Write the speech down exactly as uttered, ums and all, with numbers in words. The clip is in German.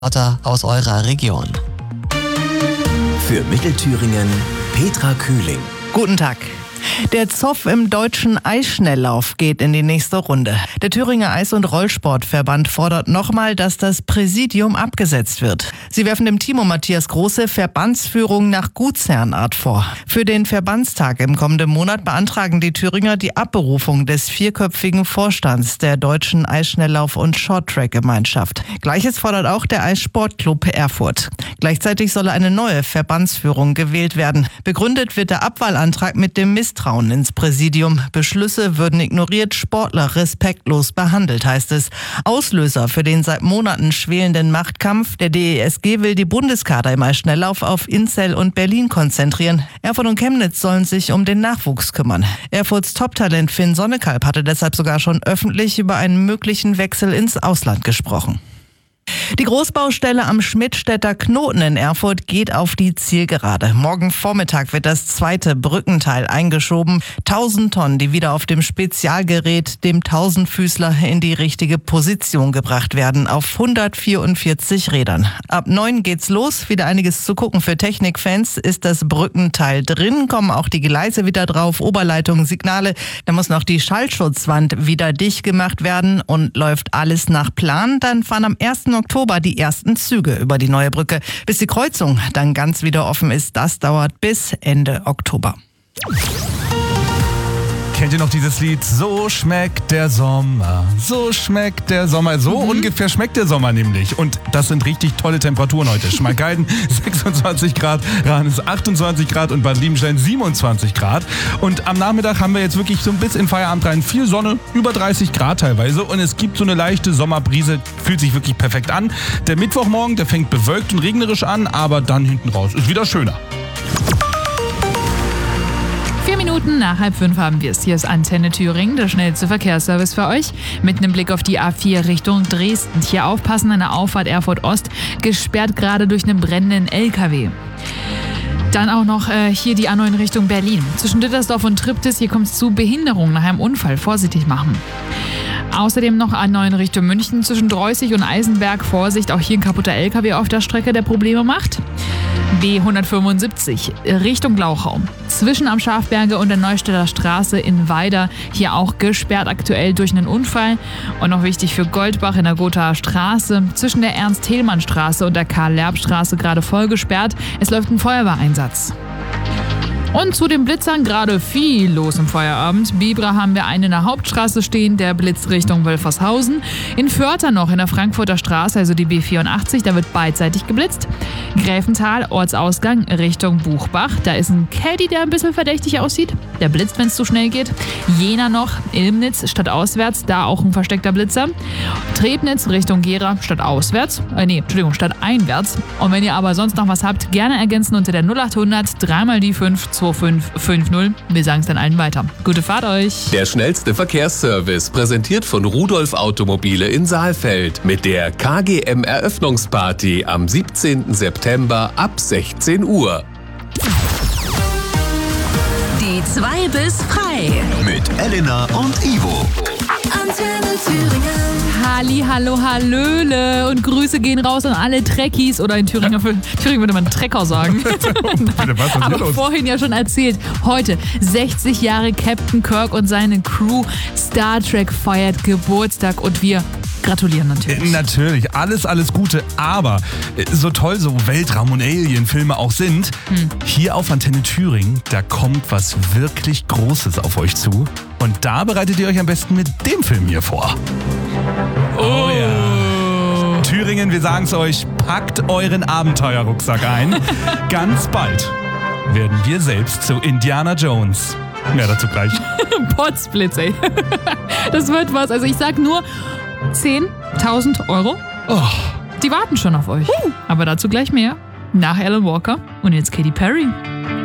aus eurer Region. Für Mittelthüringen Petra Kühling. Guten Tag. Der Zoff im deutschen Eisschnelllauf geht in die nächste Runde. Der Thüringer Eis- und Rollsportverband fordert nochmal, dass das Präsidium abgesetzt wird. Sie werfen dem Team um Matthias Große Verbandsführung nach Gutsherrenart vor. Für den Verbandstag im kommenden Monat beantragen die Thüringer die Abberufung des vierköpfigen Vorstands der deutschen Eisschnelllauf- und Shorttrack-Gemeinschaft. Gleiches fordert auch der Eissportclub Erfurt. Gleichzeitig solle eine neue Verbandsführung gewählt werden. Begründet wird der Abwahlantrag mit dem Misstrauen ins Präsidium. Beschlüsse würden ignoriert, Sportler respektlos behandelt, heißt es. Auslöser für den seit Monaten schwelenden Machtkampf. Der D E S G will die Bundeskader im Eisschnelllauf auf Inzell und Berlin konzentrieren. Erfurt und Chemnitz sollen sich um den Nachwuchs kümmern. Erfurts Top-Talent Finn Sonnekalb hatte deshalb sogar schon öffentlich über einen möglichen Wechsel ins Ausland gesprochen. Die Großbaustelle am Schmidtstädter Knoten in Erfurt geht auf die Zielgerade. Morgen Vormittag wird das zweite Brückenteil eingeschoben. Tausend Tonnen, die wieder auf dem Spezialgerät, dem Tausendfüßler, in die richtige Position gebracht werden, auf hundertvierundvierzig Rädern. Ab neun geht's los. Wieder einiges zu gucken für Technikfans. Ist das Brückenteil drin, kommen auch die Gleise wieder drauf, Oberleitungen, Signale. Da muss noch die Schallschutzwand wieder dicht gemacht werden und läuft alles nach Plan. Dann fahren am ersten Oktober die ersten Züge über die neue Brücke. Bis die Kreuzung dann ganz wieder offen ist, das dauert bis Ende Oktober. Kennt ihr noch dieses Lied? So schmeckt der Sommer, so schmeckt der Sommer. So mhm. ungefähr schmeckt der Sommer nämlich. Und das sind richtig tolle Temperaturen heute. Schmalkalden sechsundzwanzig Grad, Ranis achtundzwanzig Grad und Bad Liebenstein siebenundzwanzig Grad. Und am Nachmittag haben wir jetzt wirklich so ein bisschen Feierabend rein. Viel Sonne, über dreißig Grad teilweise. Und es gibt so eine leichte Sommerbrise, fühlt sich wirklich perfekt an. Der Mittwochmorgen, der fängt bewölkt und regnerisch an, aber dann hinten raus ist wieder schöner. Vier Minuten nach halb fünf haben wir es. Hier ist Antenne Thüringen, der schnellste Verkehrsservice für euch. Mit einem Blick auf die A vier Richtung Dresden. Hier aufpassen an der Auffahrt Erfurt Ost, gesperrt gerade durch einen brennenden L K W. Dann auch noch äh, hier die A neun Richtung Berlin. Zwischen Dittersdorf und Triptis, hier kommt es zu Behinderungen nach einem Unfall. Vorsichtig machen. Außerdem noch A neun Richtung München zwischen Dreußig und Eisenberg. Vorsicht, auch hier ein kaputter L K W auf der Strecke, der Probleme macht. B hundertfünfundsiebzig Richtung Glauchau. Zwischen am Schafberge und der Neustädter Straße in Weida. Hier auch gesperrt aktuell durch einen Unfall. Und noch wichtig für Goldbach in der Gothaer Straße. Zwischen der Ernst-Thälmann-Straße und der Karl-Lerb-Straße gerade voll gesperrt. Es läuft ein Feuerwehreinsatz. Und zu den Blitzern gerade viel los im Feierabend. Bibra haben wir einen in der Hauptstraße stehen, der blitzt Richtung Wölfershausen. In Vörter noch in der Frankfurter Straße, also die B vierundachtzig, da wird beidseitig geblitzt. Gräfenthal, Ortsausgang Richtung Buchbach. Da ist ein Caddy, der ein bisschen verdächtig aussieht. Der blitzt, wenn es zu schnell geht. Jena noch, Ilmnitz stadtauswärts, da auch ein versteckter Blitzer. Trebnitz Richtung Gera stadtauswärts. Äh, nee, Entschuldigung, stadteinwärts. Und wenn ihr aber sonst noch was habt, gerne ergänzen unter der null achthundert drei mal die fünf zwei fünf fünf null. Wir sagen es dann allen weiter. Gute Fahrt euch! Der schnellste Verkehrsservice, präsentiert von Rudolf Automobile in Saalfeld mit der K G M-Eröffnungsparty am siebzehnten September ab sechzehn Uhr. Die zwei bis frei. Mit Elena und Ivo. Antenne Thüringen. Halli, hallo, hallöle und Grüße gehen raus an alle Trekkies oder in Thüringen, Thüringen würde man Trecker sagen. Aber vorhin ja schon erzählt, heute sechzig Jahre Captain Kirk und seine Crew. Star Trek feiert Geburtstag und wir gratulieren natürlich. Natürlich, alles, alles Gute, aber so toll so Weltraum- und Alien-Filme auch sind, hm. hier auf Antenne Thüringen, da kommt was wirklich Großes auf euch zu. Und da bereitet ihr euch am besten mit dem Film hier vor. Oh ja. Thüringen, wir sagen es euch, packt euren Abenteuerrucksack ein. Ganz bald werden wir selbst zu Indiana Jones. Mehr dazu gleich. Potzblitz, ey. Das wird was. Also ich sag nur zehntausend Euro. Oh. Die warten schon auf euch. Uh. Aber dazu gleich mehr. Nach Alan Walker und jetzt Katy Perry.